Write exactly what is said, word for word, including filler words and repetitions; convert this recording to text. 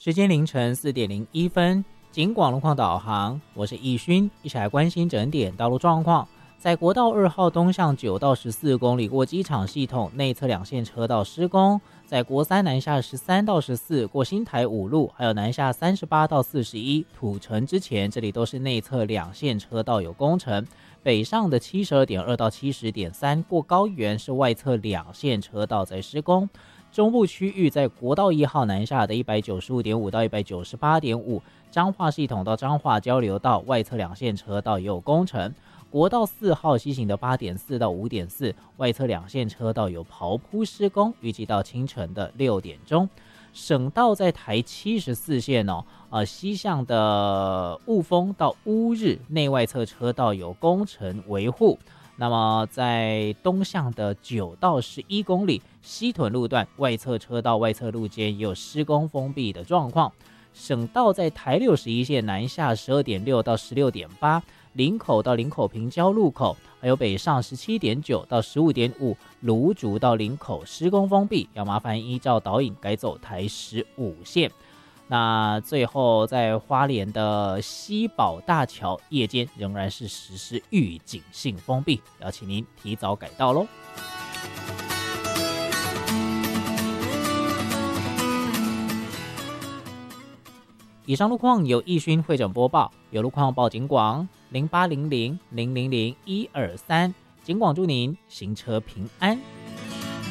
时间凌晨四点零一分，警广路况导航，我是易勋，一起来关心整点道路状况。在国道二号东向九到十四公里过机场系统内侧两线车道施工，在国三南下十三到十四过新台五路，还有南下三十八到四十一土城之前，这里都是内侧两线车道有工程。北上的七十二点二到七十点三过高原是外侧两线车道在施工。中部区域在国道一号南下的一百九十五点五到一百九十八点五，彰化系统到彰化交流道外侧两线车道也有工程。国道四号西行的八点四到五点四，外侧两线车道有刨铺施工，预计到清晨的六点钟。省道在台七十四线哦，呃，西向的雾峰到乌日内外侧车道有工程维护。那么在东向的九到十一公里西屯路段外侧车道外侧路肩也有施工封闭的状况。省道在台六十一线南下十二点六到十六点八，林口到林口平交路口，还有北上十七点九到十五点五，芦竹到林口施工封闭，要麻烦依照导引改走台十五线。那最后在花莲的西宝大桥夜间仍然是实施预警性封闭，要请您提早改道咯。以上路况由易勋会诊播报，有路况报警广零八零零零零零一二三，警广祝您行车平安。